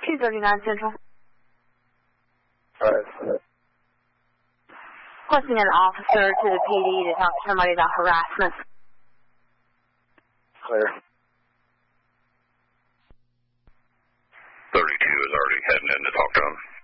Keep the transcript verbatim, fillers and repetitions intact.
two thirty-nine Central. All right. Requesting an officer to the P D to talk to somebody about harassment. Clear. thirty-two is already heading in to talk to him.